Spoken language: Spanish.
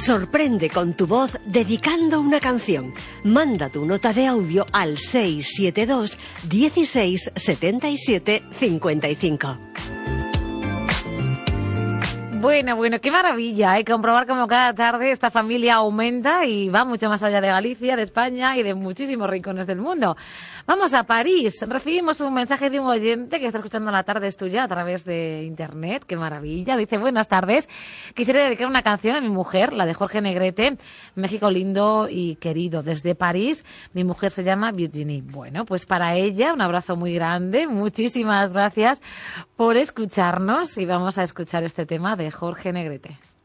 Sorprende con tu voz dedicando una canción. Manda tu nota de audio al 672 16 77 55. Bueno, qué maravilla, hay que comprobar cómo cada tarde esta familia aumenta y va mucho más allá de Galicia, de España y de muchísimos rincones del mundo. Vamos a París. Recibimos un mensaje de un oyente que está escuchando La Tarde es Tuya a través de internet. Qué maravilla. Dice, buenas tardes. Quisiera dedicar una canción a mi mujer, la de Jorge Negrete, México lindo y querido. Desde París, mi mujer se llama Virginie. Bueno, pues para ella un abrazo muy grande. Muchísimas gracias por escucharnos y vamos a escuchar este tema de Jorge Negrete.